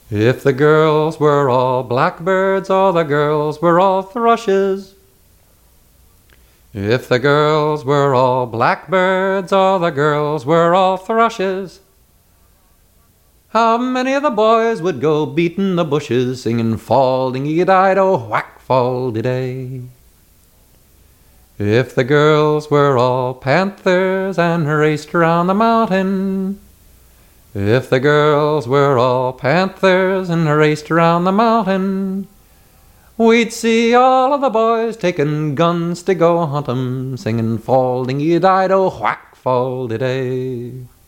If the girls were all blackbirds, all the girls were all thrushes. If the girls were all blackbirds, all the girls were all thrushes. How many of the boys would go beating the bushes, singing fall-ding-dee-dido, whack fall-de-day? If the girls were all panthers and raced around the mountain, if the girls were all panthers and raced around the mountain, we'd see all of the boys taking guns to go hunt 'em, singing fall-ding-dee-dido, whack fall-de-day.